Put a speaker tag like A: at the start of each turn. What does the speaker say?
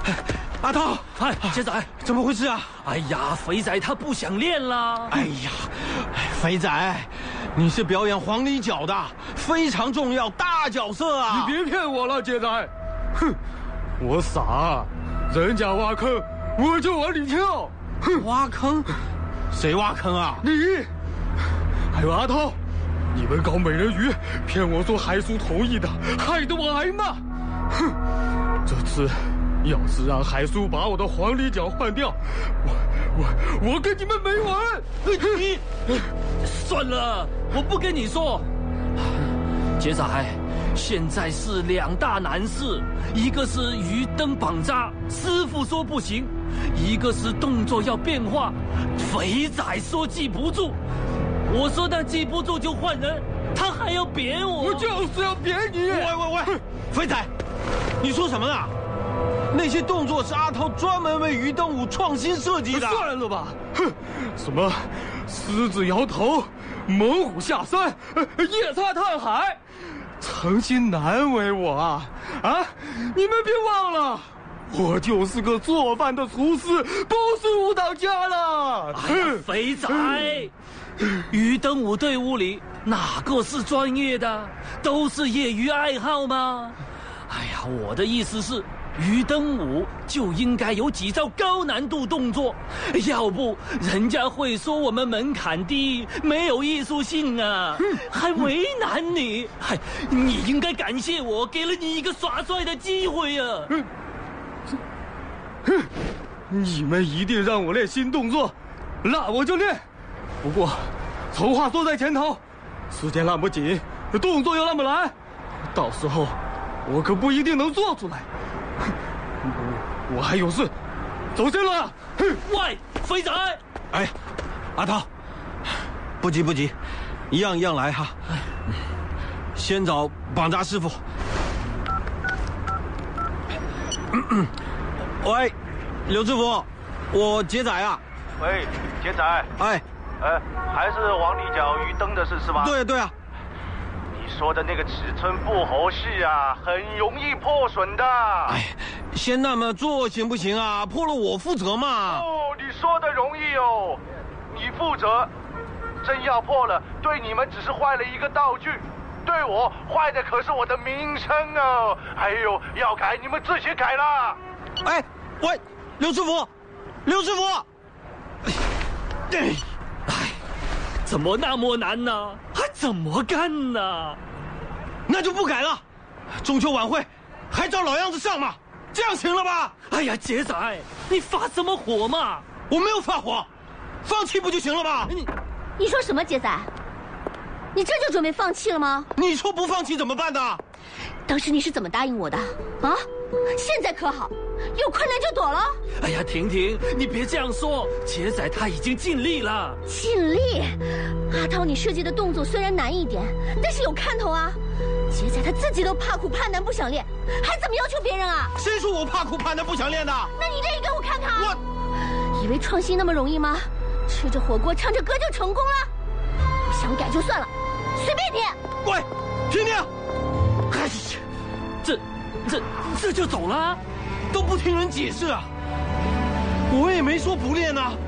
A: 阿涛，
B: 嗨，杰仔，
A: 怎么回事啊？
B: 哎呀，肥仔他不想练啦。
A: 哎呀，肥仔，你是表演黄泥脚的，非常重要，大角色啊！
C: 你别骗我了，杰仔。哼，我傻，人家挖坑，我就往里跳。
A: 哼，挖坑？谁挖坑啊？
C: 你，还有阿涛，你们搞美人鱼，骗我说海叔同意的，害得我挨骂。哼，这次。要是让海叔把我的黄泥脚换掉，我跟你们没完！
B: 你算了，我不跟你说。杰仔，现在是2大难事，一个是鱼灯绑扎，师傅说不行；一个是动作要变化，肥仔说记不住。我说他记不住就换人，他还要扁我。
C: 我就是要扁你！
A: 喂，肥仔，你说什么呢？那些动作是阿涛专门为鱼灯舞创新设计的。
C: 算了吧，哼，什么狮子摇头、猛虎下山、夜叉探海，诚心难为我啊！啊，你们别忘了，我就是个做饭的厨师，不是舞蹈家了。
B: 肥仔，鱼灯舞队伍里哪个是专业的？都是业余爱好吗？哎呀，我的意思是。鱼灯舞就应该有几招高难度动作，要不人家会说我们门槛低，没有艺术性啊，还为难你。嗨，你应该感谢我，给了你一个耍帅的机会啊！
C: 你们一定让我练新动作，那我就练。不过，丑话说在前头，时间那么紧，动作又那么难，到时候我可不一定能做出来。我还有事，走先了。
B: 喂，肥仔！
A: 哎，阿涛，不急，一样一样来哈。先找绑扎师傅。喂，刘师傅，我杰仔啊。
D: 喂，杰仔。
A: 哎，
D: 还是黄泥脚鱼灯的事是吧？
A: 对啊。
D: 你说的那个尺寸不合适啊，很容易破损的。
A: 哎，先那么做行不行啊？破了我负责嘛。
D: 哦，你说的容易哦，你负责。真要破了，对你们只是坏了一个道具，对我坏的可是我的名声哦。哎呦，要改你们自己改啦。
A: 哎，喂，刘师傅，
B: 怎么那么难呢？还怎么干呢？
A: 那就不改了。中秋晚会还照老样子上嘛，这样行了吧？
B: 哎呀，杰仔，你发什么火嘛？
A: 我没有发火，放弃不就行了吧？
E: 你说什么，杰仔？你这就准备放弃了吗？
A: 你说不放弃怎么办呢？
E: 当时你是怎么答应我的啊？现在可好，有困难就躲了。
B: 哎呀，婷，你别这样说，杰仔他已经尽力了。
E: 尽力？阿涛，你设计的动作虽然难一点，但是有看头啊。杰仔他自己都怕苦怕难不想练，还怎么要求别人啊？
A: 谁说我怕苦怕难不想练的？
E: 那你练给我看看。我以为创新那么容易吗？吃着火锅唱着歌就成功了？不想改就算了，随便你。
A: 喂，婷，
B: 哎呀，这就走了，
A: 都不听人解释啊！我也没说不练啊。